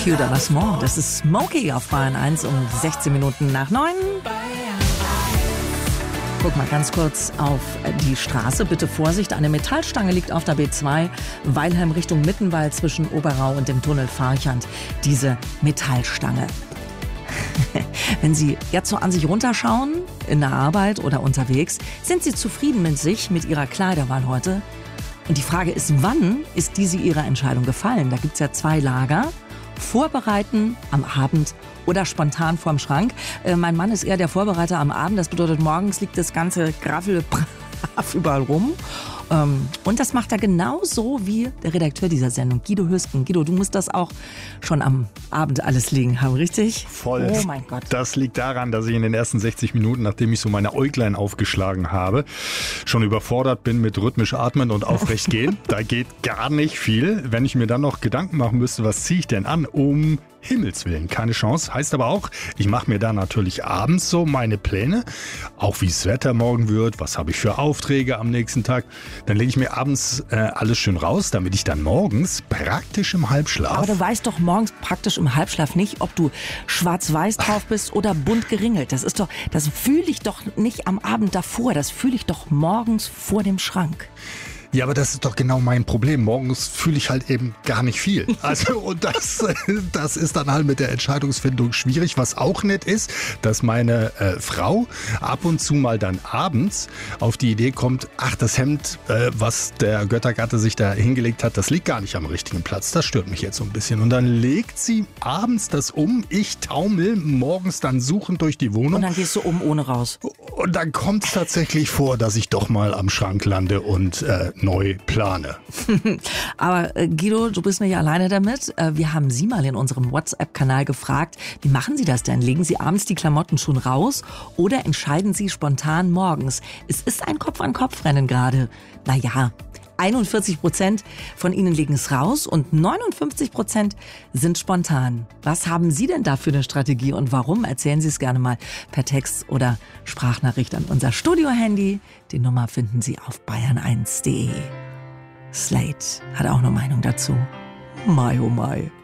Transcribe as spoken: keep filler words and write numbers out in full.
Few Dollars More. Das ist Smokey auf Bayern eins um sechzehn Minuten nach neun. Guck mal ganz kurz auf die Straße. Bitte Vorsicht, eine Metallstange liegt auf der B zwei, Weilheim Richtung Mittenwald zwischen Oberau und dem Tunnel Farchand. Diese Metallstange. Wenn Sie jetzt so an sich runterschauen, in der Arbeit oder unterwegs, sind Sie zufrieden mit sich, mit Ihrer Kleiderwahl heute? Und die Frage ist, wann ist diese Ihrer Entscheidung gefallen? Da gibt es ja zwei Lager. Vorbereiten am Abend oder spontan vorm Schrank. Äh, mein Mann ist eher der Vorbereiter am Abend. Das bedeutet, morgens liegt das ganze Graffel brav überall rum. Ähm, und das macht er genauso wie der Redakteur dieser Sendung, Guido Hüsten. Guido, du musst das auch schon am Abend alles liegen haben, richtig? Voll. Oh mein Gott. Das liegt daran, dass ich in den ersten sechzig Minuten, nachdem ich so meine Äuglein aufgeschlagen habe, schon überfordert bin mit rhythmisch atmen und aufrecht gehen. Da geht gar nicht viel. Wenn ich mir dann noch Gedanken machen müsste, was ziehe ich denn an, um Himmels Willen, keine Chance. Heißt aber auch, ich mache mir da natürlich abends so meine Pläne, auch wie das Wetter morgen wird, was habe ich für Aufträge am nächsten Tag. Dann lege ich mir abends äh, alles schön raus, damit ich dann morgens praktisch im Halbschlaf... Aber du weißt doch morgens praktisch im Halbschlaf nicht, ob du schwarz-weiß drauf bist oder bunt geringelt. Das ist doch, das fühle ich doch nicht am Abend davor, das fühle ich doch morgens vor dem Schrank. Ja, aber das ist doch genau mein Problem. Morgens fühle ich halt eben gar nicht viel. Also und das, das ist dann halt mit der Entscheidungsfindung schwierig. Was auch nett ist, dass meine äh, Frau ab und zu mal dann abends auf die Idee kommt, ach, das Hemd, äh, was der Göttergatte sich da hingelegt hat, das liegt gar nicht am richtigen Platz. Das stört mich jetzt so ein bisschen. Und dann legt sie abends das um. Ich taumel morgens dann suchend durch die Wohnung. Und dann gehst du um ohne raus. Und dann kommt es tatsächlich vor, dass ich doch mal am Schrank lande und äh, neu plane. Aber äh, Guido, du bist nicht alleine damit. Äh, wir haben Sie mal in unserem WhatsApp-Kanal gefragt, wie machen Sie das denn? Legen Sie abends die Klamotten schon raus oder entscheiden Sie spontan morgens? Es ist ein Kopf-an-Kopf-Rennen gerade. Naja, einundvierzig Prozent von Ihnen legen es raus und neunundfünfzig Prozent sind spontan. Was haben Sie denn da für eine Strategie und warum? Erzählen Sie es gerne mal per Text oder Sprachnachricht an unser Studio-Handy. Die Nummer finden Sie auf bayern eins punkt de. Slate hat auch eine Meinung dazu. Mai, oh mai.